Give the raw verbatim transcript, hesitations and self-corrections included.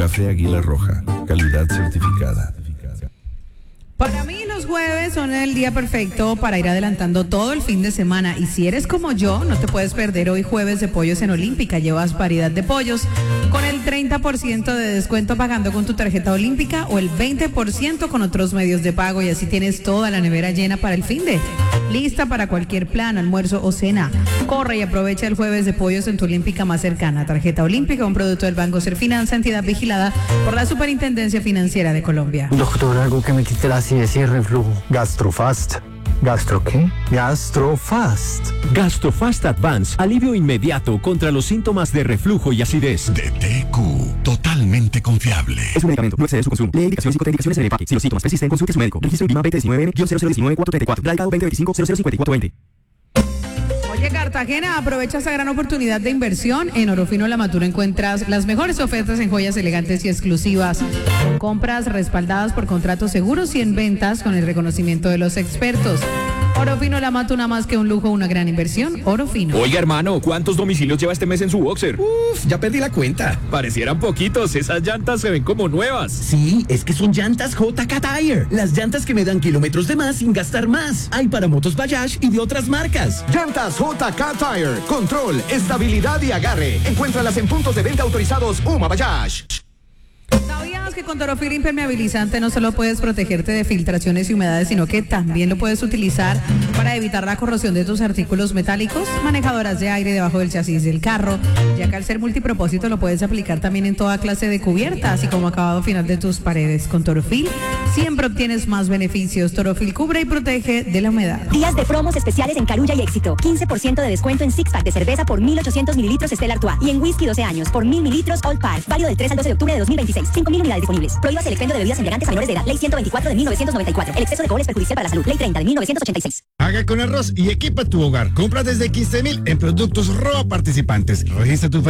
Café Águila Roja, calidad certificada. Para mí los jueves son el día perfecto para ir adelantando todo el fin de semana, y si eres como yo, no te puedes perder hoy jueves de pollos en Olímpica. Llevas variedad de pollos con el treinta por ciento de descuento pagando con tu tarjeta Olímpica o el veinte por ciento con otros medios de pago, y así tienes toda la nevera llena para el fin de lista para cualquier plan, almuerzo o cena. Corre y aprovecha el jueves de pollos en tu Olímpica más cercana. Tarjeta Olímpica, un producto del Banco Serfinanza, entidad vigilada por la Superintendencia Financiera de Colombia. Doctor, algo que me quite la acidez y el reflujo. Gastrofast. ¿Gastro qué? Gastrofast. Gastrofast Advance, alivio inmediato contra los síntomas de reflujo y acidez. De T Q, totalmente confiable. Es un medicamento, no excede su consumo. Lee indicaciones y contraindicaciones en el empaque. Si los síntomas persisten, consulte a su médico. Registro INVIMA veinte diecinueve N cero cero diecinueve cuatro treinta y cuatro. Radicado veinte veinticinco cero cero cincuenta y cuatro veinte. Oye, Cartagena, aprovecha esta gran oportunidad de inversión. En Oro Fino La Matura encuentras las mejores ofertas en joyas elegantes y exclusivas. Compras respaldadas por contratos seguros y en ventas con el reconocimiento de los expertos. Oro Fino La Matura, más que un lujo, una gran inversión. Oro Fino. Oiga, hermano, ¿cuántos domicilios lleva este mes en su boxer? Uf, ya perdí la cuenta. Parecieran poquitos, esas llantas se ven como nuevas. Sí, es que son llantas J K Tire. Las llantas que me dan kilómetros de más sin gastar más. Hay para motos Bajaj y de otras marcas. Llantas J K Tire. Control, estabilidad y agarre. Encuéntralas en puntos de venta autorizados Uma Bajaj. ¿Sabías que con Torofil impermeabilizante no solo puedes protegerte de filtraciones y humedades, sino que también lo puedes utilizar para evitar la corrosión de tus artículos metálicos? Manejadoras de aire debajo del chasis del carro, ya que al ser multipropósito lo puedes aplicar también en toda clase de cubierta, así como acabado final de tus paredes. Con Torofil siempre obtienes más beneficios. Torofil cubre y protege de la humedad. Días de promos especiales en Carulla y Éxito. quince por ciento de descuento en six pack de cerveza por mil ochocientos mililitros Stella Artois y en whisky doce años por mil mililitros Old Parr. Válido del tres al doce de octubre de dos mil veintiséis. cinco mil unidades disponibles. Prohíbas el expendio de bebidas embriagantes a menores de edad. Ley ciento veinticuatro de mil novecientos noventa y cuatro. El exceso de alcohol es perjudicial para la salud. Ley treinta de mil novecientos ochenta y seis. Haga con arroz y equipa tu hogar. Compra desde quince mil en productos Roa participantes. Registra tu